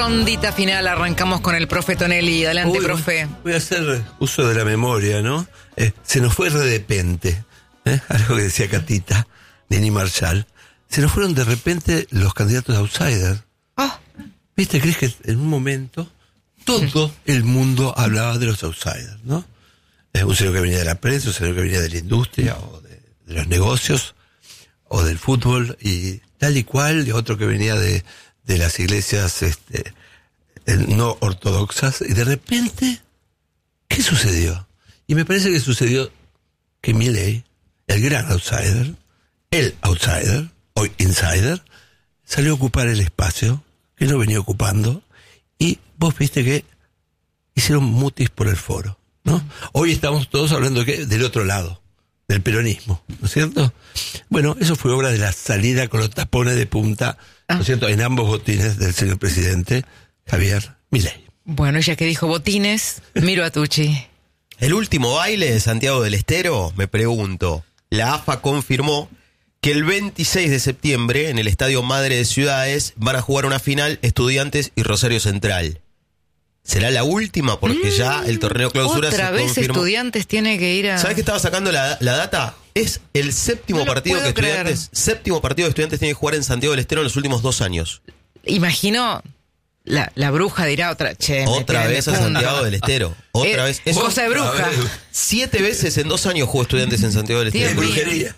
Rondita final, arrancamos con el profe Tonelli. Adelante, profe. Voy a hacer uso de la memoria, ¿no? Se nos fue de repente, algo que decía Catita, Nini Marshall. Se nos fueron de repente los candidatos outsiders. ¿Viste, Cris, que en un momento todo el mundo hablaba de los outsiders, ¿no? Un señor que venía de la prensa, un señor que venía de la industria, o de los negocios, o del fútbol, y tal y cual, y otro que venía de las iglesias no ortodoxas, y de repente, ¿qué sucedió? Y me parece que sucedió que Milei, el gran outsider, el outsider, hoy insider, salió a ocupar el espacio que no venía ocupando, y vos viste que hicieron mutis por el foro, ¿no? Hoy estamos todos hablando del otro lado, del peronismo, ¿no es cierto? Bueno, eso fue obra de la salida con los tapones de punta, ¿no es cierto?, en ambos botines del señor presidente Javier Milei. Bueno, ya que dijo botines, miro a Tucci. El último baile de Santiago del Estero, me pregunto, la AFA confirmó que el 26 de septiembre en el Estadio Madre de Ciudades van a jugar una final Estudiantes y Rosario Central. ¿Será la última? Porque ya el torneo clausura se confirmó. Otra vez Estudiantes tiene que ir a... ¿Sabes que estaba sacando la data? Es el séptimo partido que Estudiantes tiene que jugar en Santiago del Estero en los últimos 2 años. Imagino... La bruja dirá otra vez a Santiago del Estero. Otra vez. Cosa de bruja. 7 veces en 2 años jugó Estudiantes en Santiago del Estero. Brujería.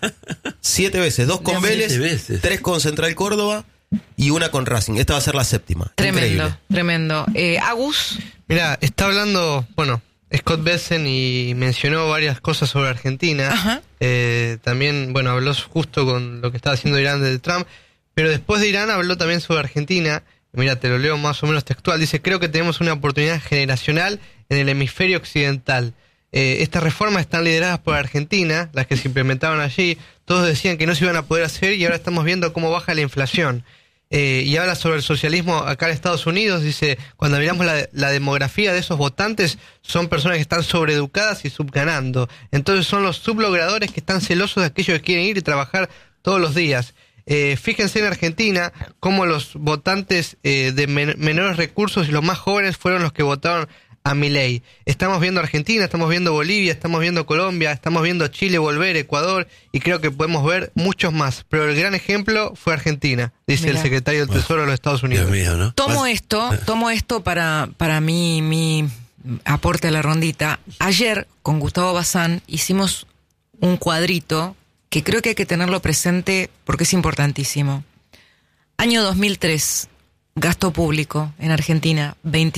7 veces. 2 con Vélez, 3 con Central Córdoba y 1 con Racing. Esta va a ser la 7ª. Tremendo. Agus. Mirá, está hablando, Scott Bessent y mencionó varias cosas sobre Argentina. Ajá. También, habló justo con lo que estaba haciendo Irán de Trump. Pero después de Irán habló también sobre Argentina. Mira, te lo leo más o menos textual. Dice, creo que tenemos una oportunidad generacional en el hemisferio occidental. Estas reformas están lideradas por Argentina, las que se implementaron allí. Todos decían que no se iban a poder hacer y ahora estamos viendo cómo baja la inflación. Y habla sobre el socialismo acá en Estados Unidos. Dice, cuando miramos la demografía de esos votantes, son personas que están sobreeducadas y subganando. Entonces son los sublogradores que están celosos de aquellos que quieren ir y trabajar todos los días. Fíjense en Argentina cómo los votantes de menores recursos y los más jóvenes fueron los que votaron a Milei. Estamos viendo Argentina, estamos viendo Bolivia, estamos viendo Colombia, estamos viendo Chile volver, Ecuador, y creo que podemos ver muchos más. Pero el gran ejemplo fue Argentina, dice el secretario del Tesoro de los Estados Unidos. Dios mío, ¿no? Tomo esto para mi aporte a la rondita. Ayer, con Gustavo Bazán, hicimos un cuadrito que creo que hay que tenerlo presente porque es importantísimo. Año 2003, gasto público en Argentina,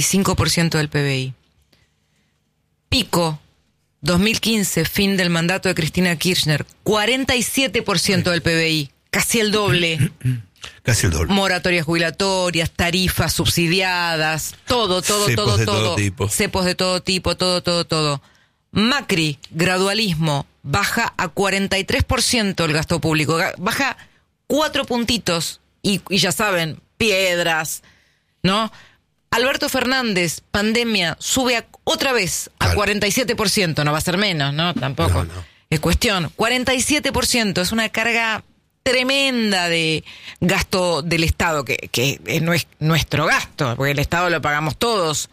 25% del PBI. Pico, 2015, fin del mandato de Cristina Kirchner, 47% del PBI, casi el doble. Casi el doble. Moratorias jubilatorias, tarifas subsidiadas, todo. Cepos de todo tipo. Cepos de todo tipo, todo. Macri, gradualismo, baja a 43% el gasto público, baja 4 puntitos y ya saben, piedras, ¿no? Alberto Fernández, pandemia, sube otra vez a 47%, no va a ser menos, ¿no? Tampoco. No. Es cuestión, 47%, es una carga tremenda de gasto del Estado, que no es nuestro gasto, porque el Estado lo pagamos todos.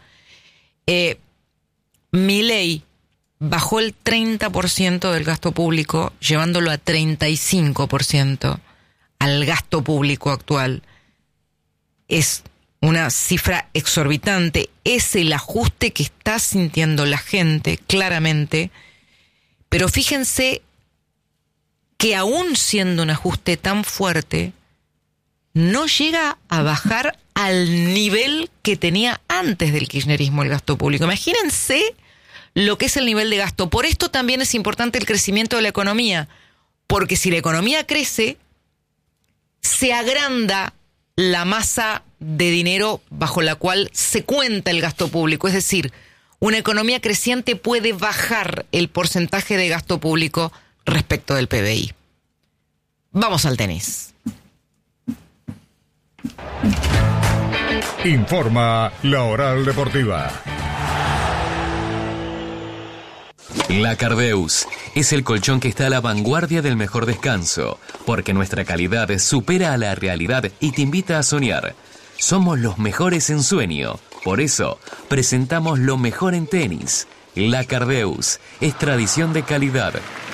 Milei bajó el 30% del gasto público, llevándolo a 35% al gasto público actual. Es una cifra exorbitante. Es el ajuste que está sintiendo la gente, claramente. Pero fíjense que aún siendo un ajuste tan fuerte, no llega a bajar al nivel que tenía antes del kirchnerismo el gasto público. Imagínense lo que es el nivel de gasto. Por esto también es importante el crecimiento de la economía, porque si la economía crece, se agranda la masa de dinero bajo la cual se cuenta el gasto público. Es decir, una economía creciente puede bajar el porcentaje de gasto público respecto del PBI. Vamos al tenis. Informa la Oral Deportiva. La Cardeus es el colchón que está a la vanguardia del mejor descanso, porque nuestra calidad supera a la realidad y te invita a soñar. Somos los mejores en sueño. Por eso, presentamos lo mejor en tenis. La Cardeus es tradición de calidad.